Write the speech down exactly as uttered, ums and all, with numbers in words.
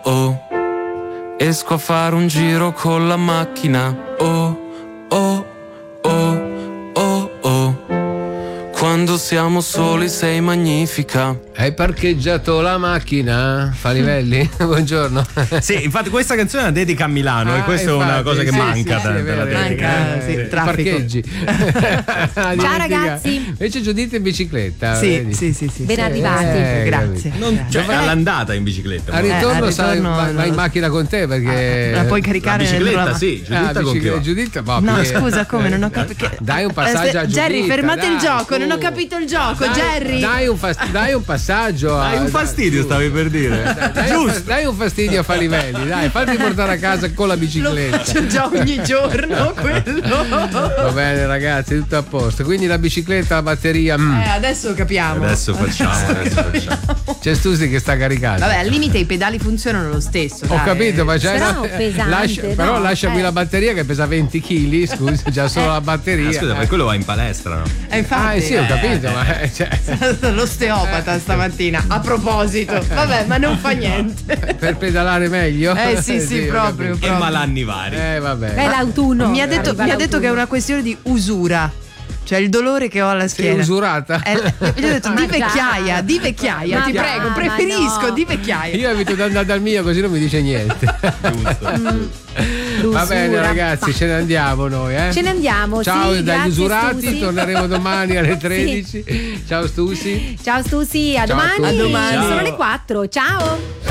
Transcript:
oh. Esco a fare un giro con la macchina, oh, oh, oh, oh, oh. Quando siamo soli sei magnifica. Hai parcheggiato la macchina? Falivelli? Buongiorno. Sì, infatti questa canzone è una dedica a Milano ah, e questa infatti, è una cosa che sì, manca sì, da, sì, della dedica. Manca, sì, parcheggi. Ciao ragazzi. Invece Giuditta in bicicletta. Sì, vedi? sì, sì, sì. Ben sì. arrivati. Eh, grazie. Non, cioè, all'andata in bicicletta. Al ritorno, eh, sai, ritorno vai, vai in macchina con te perché ah, la puoi caricare la bicicletta, nel... sì, Giuditta ah, con bicicletta, chi Giuditta, boh, No, perché... scusa, come non ho capito. Dai un passaggio a Giuditta. Jerry, fermate dai, il gioco, su. non ho capito il gioco, dai, Jerry. Dai un, fast- dai un passaggio. Dai un fastidio, dai, stavi per dire. Dai, dai, Giusto. Dai un fastidio a Falivelli, dai, fatti portare a casa con la bicicletta. Lo faccio già ogni giorno quello. Va bene ragazzi, tutto a posto. Quindi la bicicletta, la batteria. Mm. Eh, adesso capiamo. Adesso facciamo. Adesso facciamo. C'è Stusi che sta caricando. Vabbè, al limite i pedali funzionano lo stesso. Ho dai. capito, ma c'è Però una... pesante, Lascia... no, Però lasciami eh. la batteria che pesa venti chili. Scusi, già solo la batteria. Ah, scusa, per quello va in palestra, no? Eh, infatti, Ah, sì, ho capito, eh, ma cioè... l'osteopata stamattina. A proposito, vabbè, ma non fa niente. Per pedalare meglio? Eh sì, sì, ho proprio, capito. E malanni vari. Eh vabbè. È l'autunno. Mi ha detto, Arriva mi ha detto che è l'autunno. una questione di usura. Cioè il dolore che ho alla Sei schiena. usurata? Eh, gli ho detto Ma di già. vecchiaia, di vecchiaia, Ma ti già, prego, ma preferisco no. di vecchiaia. Io evito di andare dal mio così non mi dice niente. Giusto. Va bene L'usura. ragazzi, ce ne andiamo noi, eh? Ce ne andiamo. Ciao sì, dagli grazie, usurati, Stusi. torneremo domani alle tredici. Ciao Stusi. Ciao Stusi, a Ciao a domani. tutti. A domani. Sono le quattro. Ciao.